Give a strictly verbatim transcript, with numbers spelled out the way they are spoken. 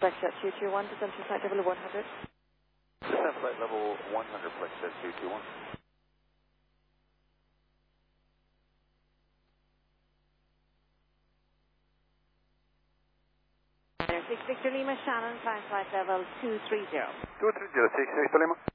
Flexjet two two one, descend to flight level one hundred. Descent flight level one hundred, Flexjet two two one. six Victor Lima, Shannon, climb flight level two three zero. two three zero, six Victor Lima.